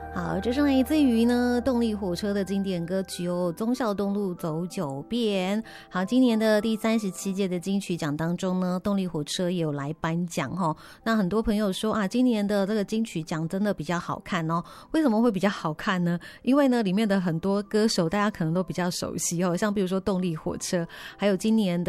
好，这是来自于呢动力火车的经典歌曲哦，忠孝东路走九遍。好，今年的第37届的金曲奖当中呢，动力火车也有来颁奖哦。那很多朋友说啊，今年的这个金曲奖真的比较好看哦。为什么会比较好看呢？因为呢里面的很多歌手大家可能都比较熟悉哦，像比如说动力火车，还有今年的